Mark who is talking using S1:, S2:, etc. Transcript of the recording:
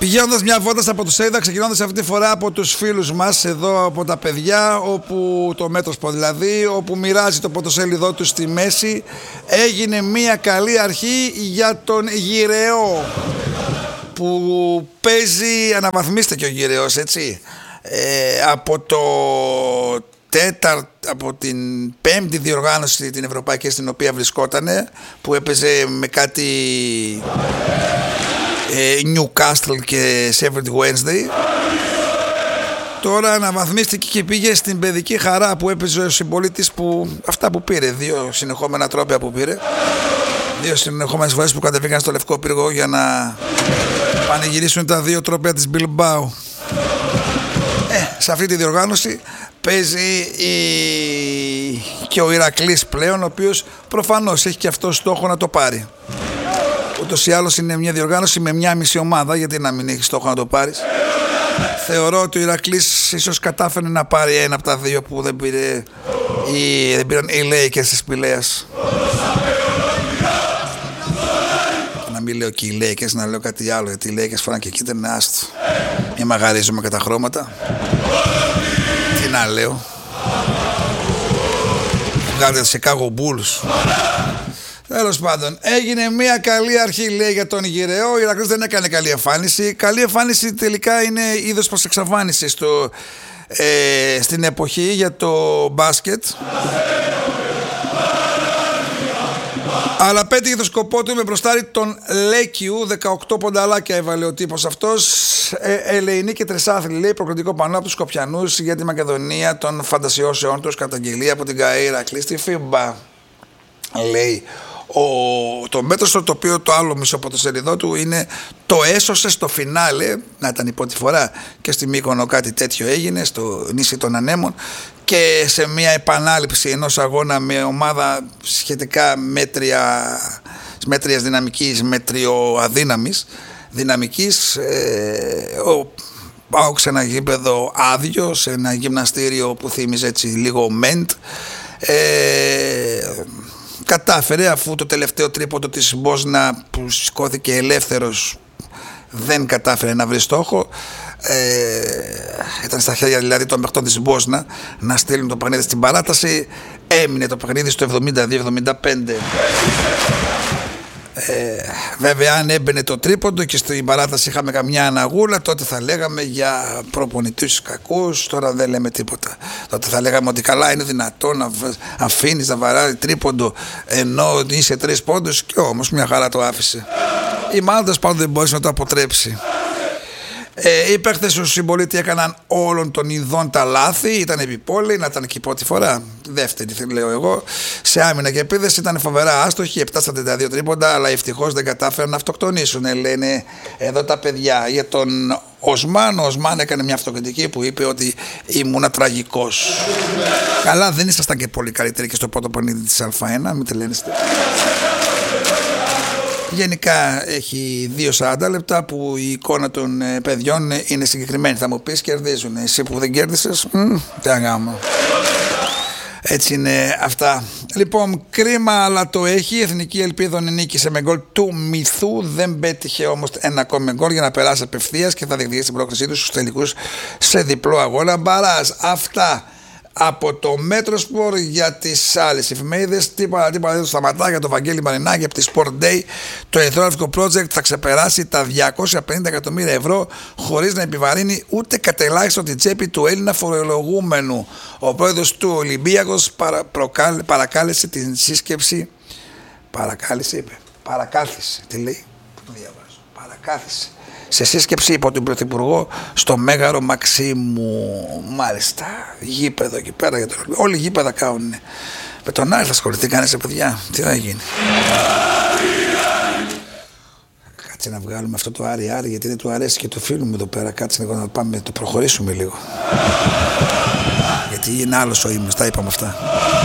S1: Πηγαίνοντας μια βόλτα στα πρωτοσέλιδα, ξεκινώντας αυτή τη φορά από τους φίλους μας εδώ από τα παιδιά, όπου το μέτροσπο δηλαδή, όπου μοιράζει το πρωτοσέλιδό του στη μέση, έγινε μια καλή αρχή για τον Γυρεό, που παίζει, αναβαθμίστε και ο Γυρεός, έτσι, από την πέμπτη διοργάνωση την ευρωπαϊκή στην οποία βρισκότανε, που έπαιζε με κάτι Newcastle και Sheffield Wednesday. Τώρα αναβαθμίστηκε και πήγε στην παιδική χαρά που έπαιζε ο συμπολίτης, που αυτά που πήρε, 2 συνεχόμενα τρόπαια που πήρε, 2 συνεχόμενες φορές που κατεβήκαν στο Λευκό Πύργο για να πανηγυρίσουν τα 2 τρόπαια της Bilbao. Σε αυτή τη διοργάνωση παίζει και ο Ηρακλής πλέον, ο οποίος προφανώς έχει και αυτό στόχο να το πάρει. Ούτως ή άλλως είναι μια διοργάνωση με μια μισή ομάδα, γιατί να μην έχει στόχο να το πάρεις. Θεωρώ ότι ο Ηρακλής ίσως κατάφερε να πάρει ένα από τα 2 που δεν πήραν οι Lakers της Πηλαίας. Να μην λέω και οι Lakers, να λέω κάτι άλλο, γιατί οι Lakers φοράνε και κίτρινα, άστο. Μην μαγαρίζουμε και τα χρώματα. Τι να λέω. Βγάλετε τα Chicago Bulls. Τέλος πάντων, έγινε μια καλή αρχή, λέει, για τον Γυρεό. Ο Ηρακλής δεν έκανε καλή εμφάνιση. Καλή εμφάνιση τελικά είναι είδος προς εξαφάνιση στην εποχή για το μπάσκετ. Αλλά πέτυχε το σκοπό του με μπροστάρι τον Λέκιου. 18 πονταλάκια έβαλε ο τύπος αυτός. Ελεηνή και τρισάθλη, λέει, προκριτικό πανό από τους Σκοπιανούς για τη Μακεδονία των φαντασιώσεών τους. Καταγγελία από την ΚΑΕ Ηρακλή στη FIBA. Λέει το μέτρο, το οποίο το άλλο μισό από το σελίδο του είναι το έσωσε στο φινάλε. Να ήταν η πρώτη φορά και στη Μύκονο κάτι τέτοιο έγινε, στο νησί των Ανέμων, και σε μια επανάληψη ενός αγώνα με ομάδα σχετικά μέτριας δυναμικής, μετριοαδύναμης δυναμικής, πάω σε ένα γήπεδο άδειο, σε ένα γυμναστήριο που θύμιζε έτσι λίγο μεντ. Κατάφερε, αφού το τελευταίο τρίποντο της Μπόσνα που σηκώθηκε ελεύθερος δεν κατάφερε να βρει στόχο. Ήταν στα χέρια δηλαδή των παιχτών της Μπόσνα να στείλουν το παιχνίδι στην παράταση. Έμεινε το παιχνίδι στο 72-75. Βέβαια, αν έμπαινε το τρίποντο και στην παράταση είχαμε καμιά αναγούλα, τότε θα λέγαμε για προπονητούς κακούς. Τώρα δεν λέμε τίποτα. Τότε θα λέγαμε ότι καλά είναι δυνατόν να αφήνεις να βαράει τρίποντο ενώ είσαι 3 πόντους, και όμως μια χαρά το άφησε. Η Μάλτας πάντως δεν μπορείς να το αποτρέψει. Οι παίκτες του συμπολίτη έκαναν όλων των ειδών τα λάθη. Ήταν επιπόλαιοι, να ήταν και η πρώτη φορά. Δεύτερη, λέω εγώ. Σε άμυνα και επίδεση ήταν φοβερά άστοχοι. 7 στα 32 τρίποντα, αλλά ευτυχώς δεν κατάφεραν να αυτοκτονήσουν. Λένε εδώ τα παιδιά. Για τον Οσμάν, ο Οσμάν έκανε μια αυτοκριτική που είπε ότι ήμουνα τραγικός. Καλά, δεν ήσασταν και πολύ καλύτεροι και στο πρώτο παιχνίδι της Α1, μην τελένεστε. Γενικά έχει 2-40 λεπτά που η εικόνα των παιδιών είναι συγκεκριμένη. Θα μου πεις, κερδίζουν. Εσύ που δεν κέρδισες, τι αγάμα. Έτσι είναι αυτά. Λοιπόν, κρίμα, αλλά το έχει. Η Εθνική Ελπίδων νίκησε με γκολ του Μυθού. Δεν πέτυχε όμως ένα ακόμη γκολ για να περάσει απευθείας και θα διεκδικήσει την πρόκρισή του στους τελικούς σε διπλό αγώνα μπαράζ. Αυτά από το Μέτροσπορ. Για τις άλλες εφημερίδες, τίποτα δεν το σταματά. Για το Βαγγέλη Μαρινάκη από τη Sport Day, το Ερυθρόλευκο Project θα ξεπεράσει τα 250 εκατομμύρια ευρώ χωρίς να επιβαρύνει ούτε κατελάχιστον την τσέπη του Έλληνα φορολογούμενου. Ο πρόεδρος του Ολυμπιακός παρακάλεσε την σύσκεψη. Παρακάθισε. Τι λέει? Πού το διαβάζω? Παρακάθισε. Σε σύσκεψη υπό τον Πρωθυπουργό στο Μέγαρο Μαξίμου. Μάλιστα. Γήπεδο εκεί πέρα. Για το... Όλοι γήπεδα κάνουν. Με τον Άρη θα ασχοληθεί κανείς, παιδιά? Τι θα γίνει? Κάτσε να βγάλουμε αυτό το Άρη, γιατί δεν του αρέσει και το φίλου μου εδώ πέρα. Κάτσε να πάμε, το προχωρήσουμε λίγο. Γιατί είναι άλλος ο ύμνος. Τα είπαμε αυτά.